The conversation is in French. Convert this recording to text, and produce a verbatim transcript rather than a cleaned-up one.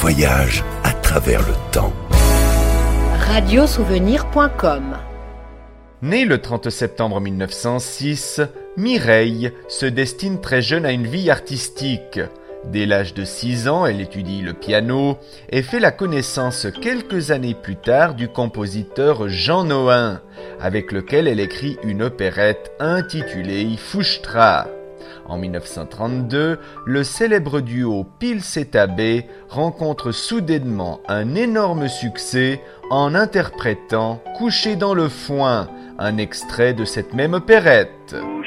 voyage à travers le temps. radiosouvenir point com. Née le trente septembre mille neuf cent six, Mireille se destine très jeune à une vie artistique. Dès l'âge de six ans, elle étudie le piano et fait la connaissance quelques années plus tard du compositeur Jean Nohain, avec lequel elle écrit une opérette intitulée Fouchtra. En mille neuf cent trente-deux, le célèbre duo Pils et Abbé rencontre soudainement un énorme succès en interprétant Couché dans le foin, un extrait de cette même opérette.